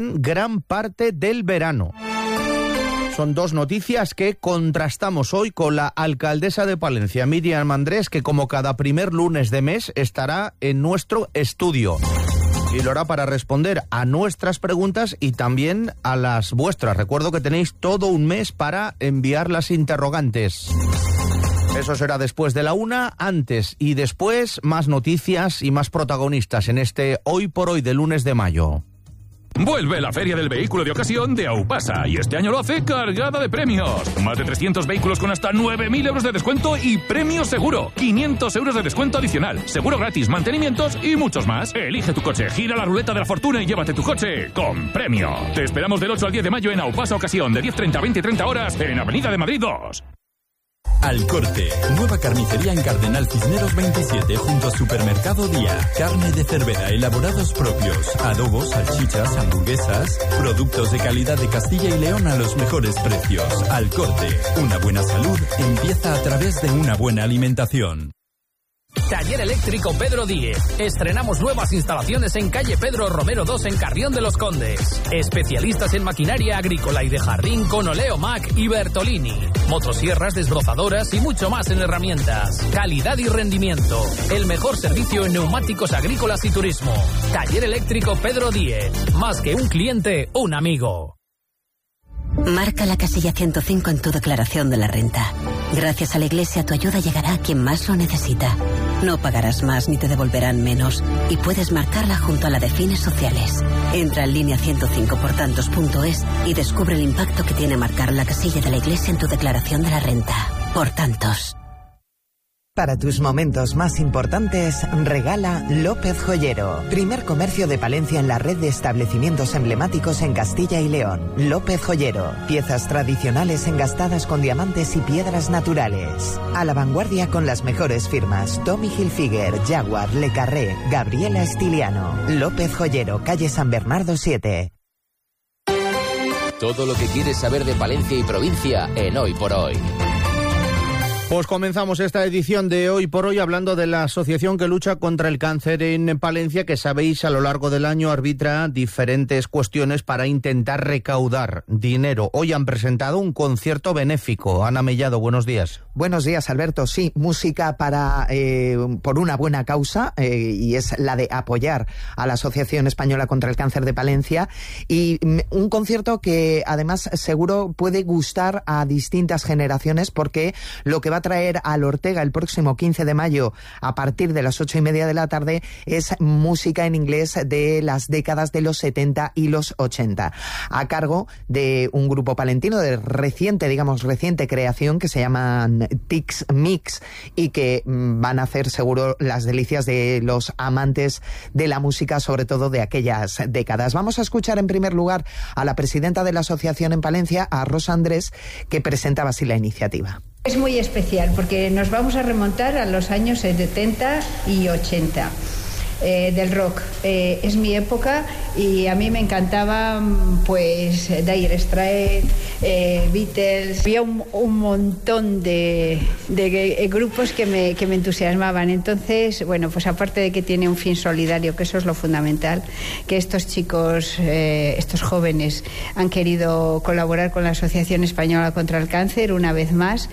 gran parte del verano. Son dos noticias que contrastamos hoy con la alcaldesa de Palencia, Míriam Andrés, que como cada primer lunes de mes estará en nuestro estudio. Y lo hará para responder a nuestras preguntas y también a las vuestras. Recuerdo que tenéis todo un mes para enviar las interrogantes. Eso será después de la 1, antes y después más noticias y más protagonistas en este Hoy por Hoy de lunes de mayo. Vuelve la Feria del Vehículo de Ocasión de Aupasa y este año lo hace cargada de premios. Más de 300 vehículos con hasta 9.000 euros de descuento y premio seguro. 500 euros de descuento adicional, seguro gratis, mantenimientos y muchos más. Elige tu coche, gira la ruleta de la fortuna y llévate tu coche con premio. Te esperamos del 8 al 10 de mayo en Aupasa Ocasión, de 10:30 a 20:30 horas en Avenida de Madrid 2. Al Corte, nueva carnicería en Cardenal Cisneros 27 junto a Supermercado Día. Carne de Cervera, elaborados propios, adobos, salchichas, hamburguesas, productos de calidad de Castilla y León a los mejores precios. Al Corte, una buena salud empieza a través de una buena alimentación. Taller Eléctrico Pedro Díez. Estrenamos nuevas instalaciones en calle Pedro Romero 2 en Carrión de los Condes. Especialistas en maquinaria agrícola y de jardín con Oleomac y Bertolini. Motosierras, desbrozadoras y mucho más en herramientas. Calidad y rendimiento. El mejor servicio en neumáticos agrícolas y turismo. Taller Eléctrico Pedro Díez. Más que un cliente, un amigo. Marca la casilla 105 en tu declaración de la renta. Gracias a la Iglesia tu ayuda llegará a quien más lo necesita. No pagarás más ni te devolverán menos y puedes marcarla junto a la de fines sociales. Entra en línea 105portantos.es y descubre el impacto que tiene marcar la casilla de la Iglesia en tu declaración de la renta. Por tantos. Para tus momentos más importantes, regala López Joyero. Primer comercio de Palencia en la red de establecimientos emblemáticos en Castilla y León. López Joyero. Piezas tradicionales engastadas con diamantes y piedras naturales. A la vanguardia con las mejores firmas. Tommy Hilfiger, Jaguar, Le Carré, Gabriela Estiliano. López Joyero, calle San Bernardo 7. Todo lo que quieres saber de Palencia y provincia en Hoy por Hoy. Pues comenzamos esta edición de Hoy por Hoy hablando de la asociación que lucha contra el cáncer en Palencia, que sabéis a lo largo del año arbitra diferentes cuestiones para intentar recaudar dinero. Hoy han presentado un concierto benéfico. Ana Mellado, buenos días. Buenos días, Alberto. Sí, música para por una buena causa y es la de apoyar a la Asociación Española contra el Cáncer de Palencia, y un concierto que además seguro puede gustar a distintas generaciones, porque lo que va a traer al Ortega el próximo 15 de mayo a partir de las 8:30 de la tarde es música en inglés de las décadas de los 70 y los 80, a cargo de un grupo palentino de reciente creación que se llaman Tix Mix, y que van a hacer seguro las delicias de los amantes de la música, sobre todo de aquellas décadas. Vamos a escuchar en primer lugar a la presidenta de la asociación en Palencia, a Rosa Andrés, que presentaba así la iniciativa. Es muy especial porque nos vamos a remontar a los años 70 y 80 del rock. Es mi época y a mí me encantaba pues Dire Straits, Beatles. Había un montón de grupos que me entusiasmaban. Entonces, bueno, pues aparte de que tiene un fin solidario, que eso es lo fundamental, que estos chicos, estos jóvenes han querido colaborar con la Asociación Española contra el Cáncer una vez más,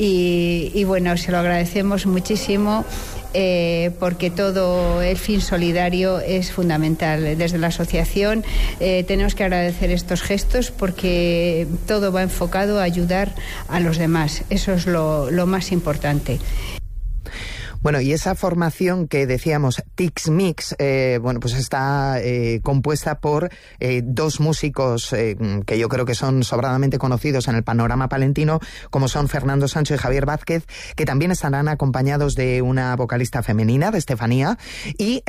y bueno, se lo agradecemos muchísimo. Porque todo el fin solidario es fundamental. Desde la asociación tenemos que agradecer estos gestos porque todo va enfocado a ayudar a los demás. Eso es lo más importante. Bueno, y esa formación que decíamos, Tix Mix, pues está compuesta por dos músicos que yo creo que son sobradamente conocidos en el panorama palentino, como son Fernando Sancho y Javier Vázquez, que también estarán acompañados de una vocalista femenina, de Estefanía, y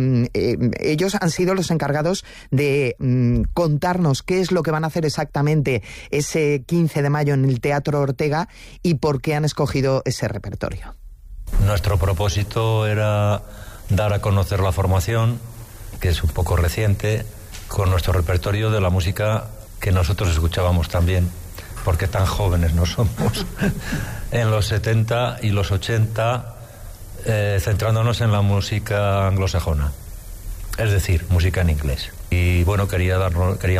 ellos han sido los encargados de contarnos qué es lo que van a hacer exactamente ese 15 de mayo en el Teatro Ortega y por qué han escogido ese repertorio. Nuestro propósito era dar a conocer la formación, que es un poco reciente, con nuestro repertorio de la música que nosotros escuchábamos también, porque tan jóvenes no somos, en los 70 y los 80, centrándonos en la música anglosajona. es decir, música en inglés. Y bueno, queríamos